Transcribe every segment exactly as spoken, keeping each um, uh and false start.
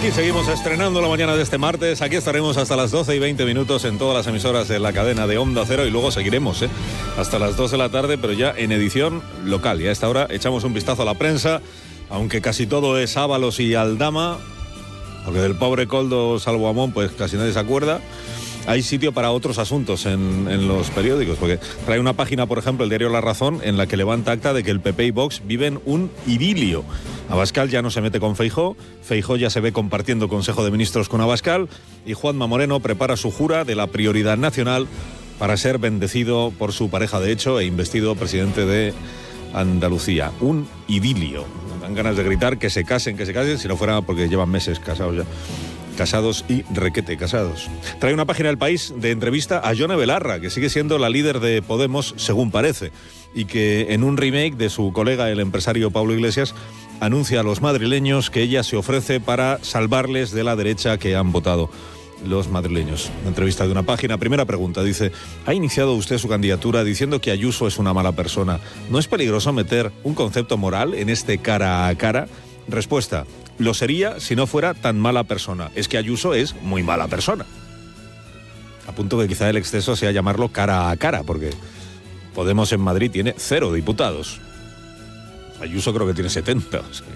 Aquí seguimos estrenando la mañana de este martes. Aquí estaremos hasta las doce y veinte minutos en todas las emisoras de la cadena de Onda Cero y luego seguiremos ¿eh? hasta las dos de la tarde, pero ya en edición local. Y a esta hora echamos un vistazo a la prensa, aunque casi todo es Ábalos y Aldama, porque del pobre Koldo salvo Amón pues casi nadie se acuerda. Hay sitio para otros asuntos en, en los periódicos, porque trae una página, por ejemplo, el diario La Razón, en la que levanta acta de que el P P y Vox viven un idilio. Abascal ya no se mete con Feijóo, Feijóo ya se ve compartiendo Consejo de Ministros con Abascal, y Juanma Moreno prepara su jura de la prioridad nacional para ser bendecido por su pareja de hecho e investido presidente de Andalucía. Un idilio. Dan ganas de gritar que se casen, que se casen, si no fuera porque llevan meses casados ya. Casados y requete casados. Trae una página del País de entrevista a Yone Belarra, que sigue siendo la líder de Podemos, según parece, y que en un remake de su colega, el empresario Pablo Iglesias, anuncia a los madrileños que ella se ofrece para salvarles de la derecha que han votado los madrileños. Una entrevista de una página. Primera pregunta, dice: ¿ha iniciado usted su candidatura diciendo que Ayuso es una mala persona? ¿No es peligroso meter un concepto moral en este cara a cara? Respuesta: lo sería si no fuera tan mala persona. Es que Ayuso es muy mala persona. A punto que quizá el exceso sea llamarlo cara a cara, porque Podemos en Madrid tiene cero diputados. Ayuso creo que tiene setenta. O sea.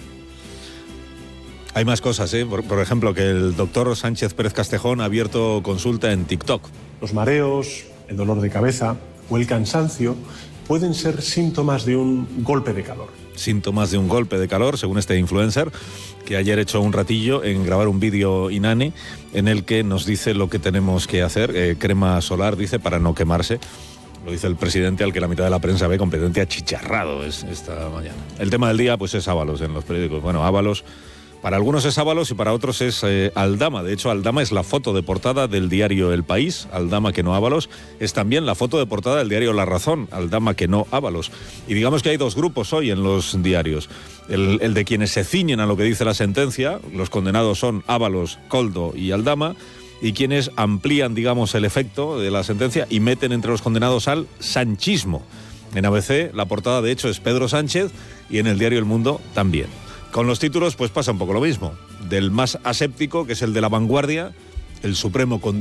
Hay más cosas, ¿eh? Por, por ejemplo, que el doctor Sánchez Pérez Castejón ha abierto consulta en TikTok. Los mareos, el dolor de cabeza o el cansancio pueden ser síntomas de un golpe de calor. Síntomas de un golpe de calor, según este influencer, que ayer echó un ratillo en grabar un vídeo Inane en el que nos dice lo que tenemos que hacer. Eh, crema solar, dice, para no quemarse. Lo dice el presidente, al que la mitad de la prensa ve completamente achicharrado es, esta mañana. El tema del día, pues es Ábalos en los periódicos. Bueno, Ábalos, para algunos es Ábalos y para otros es eh, Aldama. De hecho, Aldama es la foto de portada del diario El País, Aldama que no Ábalos. Es también la foto de portada del diario La Razón, Aldama que no Ábalos. Y digamos que hay dos grupos hoy en los diarios. El, el de quienes se ciñen a lo que dice la sentencia, los condenados son Ábalos, Koldo y Aldama, y quienes amplían, digamos, el efecto de la sentencia y meten entre los condenados al sanchismo. En A B C la portada, de hecho, es Pedro Sánchez y en el diario El Mundo también. Con los títulos, pues pasa un poco lo mismo. Del más aséptico, que es el de La Vanguardia, el Supremo con